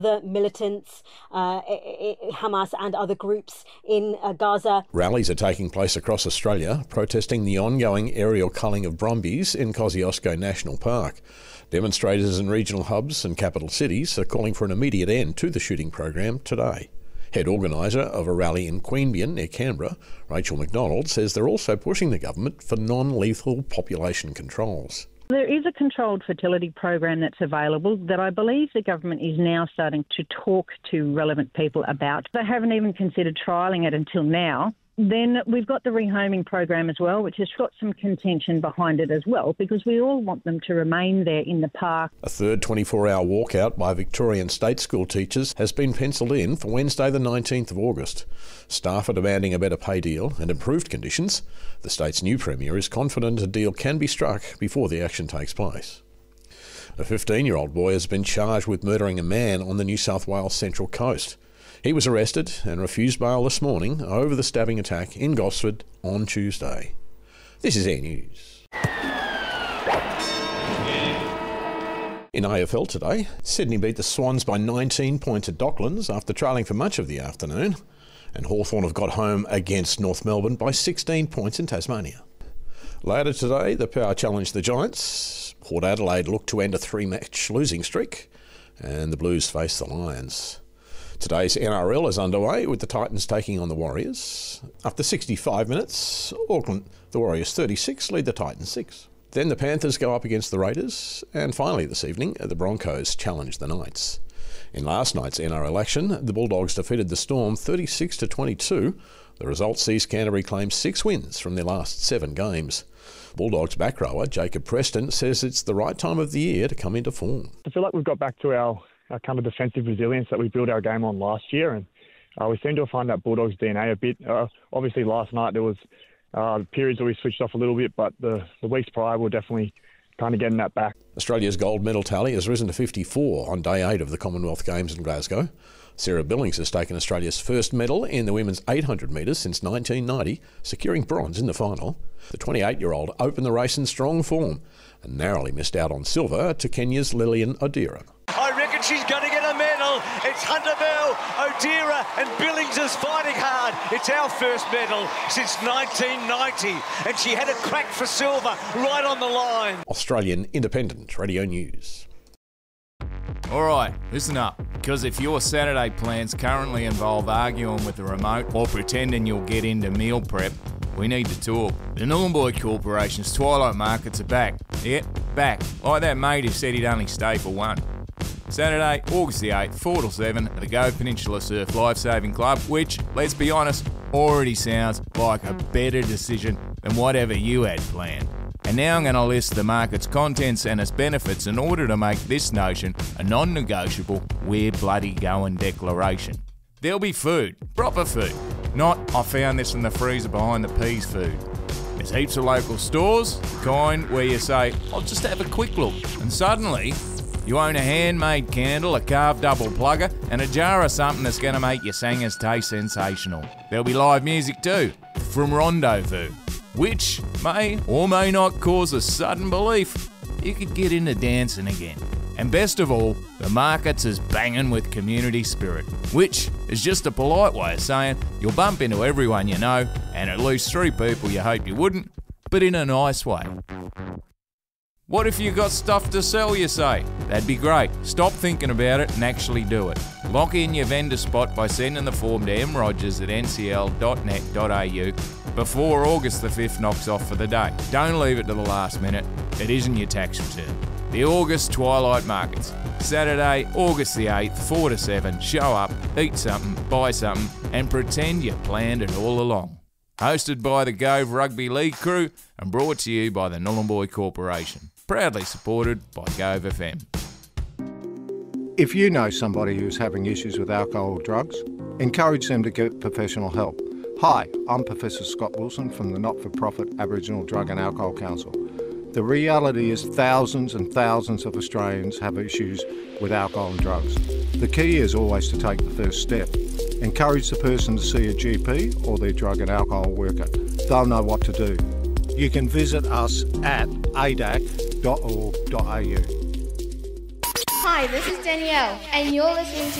The militants, Hamas and other groups in Gaza. Rallies are taking place across Australia, protesting the ongoing aerial culling of brumbies in Kosciuszko National Park. Demonstrators in regional hubs and capital cities are calling for an immediate end to the shooting program today. Head organiser of a rally in Queanbeyan near Canberra, Rachel McDonald, says they're also pushing the government for non-lethal population controls. There is a controlled fertility program that's available that I believe the government is now starting to talk to relevant people about. They haven't even considered trialling it until now. Then we've got the rehoming program as well, which has got some contention behind it as well, because we all want them to remain there in the park. A third 24-hour walkout by Victorian state school teachers has been pencilled in for Wednesday the 19th of August. Staff are demanding a better pay deal and improved conditions. The state's new Premier is confident a deal can be struck before the action takes place. A 15-year-old boy has been charged with murdering a man on the New South Wales Central Coast. He was arrested and refused bail this morning over the stabbing attack in Gosford on Tuesday. This is Air News. In AFL today, Sydney beat the Swans by 19 points at Docklands after trailing for much of the afternoon, and Hawthorn have got home against North Melbourne by 16 points in Tasmania. Later today, the Power challenged the Giants. Port Adelaide looked to end a 3-match losing streak, and the Blues face the Lions. Today's NRL is underway with the Titans taking on the Warriors. After 65 minutes, Auckland, the Warriors 36, lead the Titans 6. Then the Panthers go up against the Raiders, and finally this evening, the Broncos challenge the Knights. In last night's NRL action, the Bulldogs defeated the Storm 36-22. The result sees Canterbury claim 6 wins from their last 7 games. Bulldogs back rower Jacob Preston says it's the right time of the year to come into form. I feel like we've got back to our kind of defensive resilience that we built our game on last year, and we seem to have found that Bulldogs DNA a bit. Obviously last night there was periods where we switched off a little bit, but the weeks prior we're definitely kind of getting that back. Australia's gold medal tally has risen to 54 on day 8 of the Commonwealth Games in Glasgow. Sarah Billings has taken Australia's first medal in the women's 800 metres since 1990, securing bronze in the final. The 28-year-old opened the race in strong form and narrowly missed out on silver to Kenya's Lillian Odera. I reckon she's going to get a medal. It's Hunter Bell, Odera and Billings is fighting hard. It's our first medal since 1990, and she had a crack for silver right on the line. Australian Independent Radio News. All right, listen up, because if your Saturday plans currently involve arguing with the remote or pretending you'll get into meal prep, we need to talk. The Nhulunbuy Corporation's Twilight Markets are back. Yep, back. Like that mate who said he'd only stay for one. Saturday, August the 8th, 4 till 7 at the Go Peninsula Surf Lifesaving Club, which, let's be honest, already sounds like a better decision than whatever you had planned. And now I'm going to list the market's contents and its benefits in order to make this notion a non-negotiable we're bloody going declaration. There'll be food, proper food, not I found this in the freezer behind the peas food. There's heaps of local stores, the kind where you say, I'll just have a quick look, and suddenly you own a handmade candle, a carved double plugger, and a jar of something that's going to make your sangers taste sensational. There'll be live music too, from Rendezvous, which may or may not cause a sudden belief you could get into dancing again. And best of all, the markets is banging with community spirit, which is just a polite way of saying you'll bump into everyone you know, and at least 3 people you hope you wouldn't, but in a nice way. What if you got stuff to sell, you say? That'd be great. Stop thinking about it and actually do it. Lock in your vendor spot by sending the form to mrogers@ncl.net.au before August the 5th knocks off for the day. Don't leave it to the last minute. It isn't your tax return. The August Twilight Markets. Saturday, August the 8th, 4 to 7. Show up, eat something, buy something, and pretend you planned it all along. Hosted by the Gove Rugby League crew and brought to you by the Nhulunbuy Corporation. Proudly supported by Gove FM. If you know somebody who's having issues with alcohol or drugs, encourage them to get professional help. Hi, I'm Professor Scott Wilson from the not-for-profit Aboriginal Drug and Alcohol Council. The reality is thousands and thousands of Australians have issues with alcohol and drugs. The key is always to take the first step. Encourage the person to see a GP or their drug and alcohol worker. They'll know what to do. You can visit us at adac.org.au. Hi, Hi, this is Danielle, and you're listening to